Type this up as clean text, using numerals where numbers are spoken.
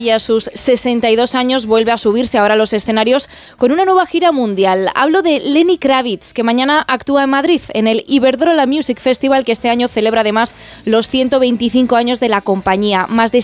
y a sus 62 años vuelve a subirse ahora a los escenarios con una nueva gira mundial. Hablo de Lenny Kravitz, que mañana actúa en Madrid, en el Iberdrola Music Festival, que este año celebra además los 125 años de la compañía. Más de